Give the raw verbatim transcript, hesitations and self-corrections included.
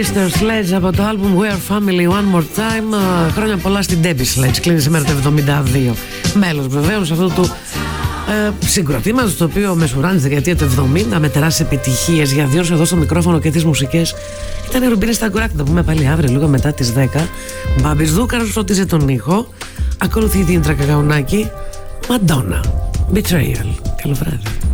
Mister Sledge από το album We Are Family One More Time. Χρόνια πολλά στην Debbie Sledge. Κλείνει σήμερα το εβδομήντα δύο. Μέλος βεβαίως αυτού του ε, συγκροτήματος, το οποίο μεσουράνει τη δεκαετία του εβδομήντα με τεράστιες επιτυχίες. Για δύο ώρες εδώ στο μικρόφωνο και τις μουσικές ήταν η Ρουμπίνη Σταγκουράκη. Θα πούμε πάλι αύριο λίγο μετά τις δέκα. Μπάμπης Δούκαρος φροντίζει τον ήχο. Ακολουθεί η Δήμητρα Καγαουνάκη. Μαντόνα. Betrayal. Καλό βράδυ.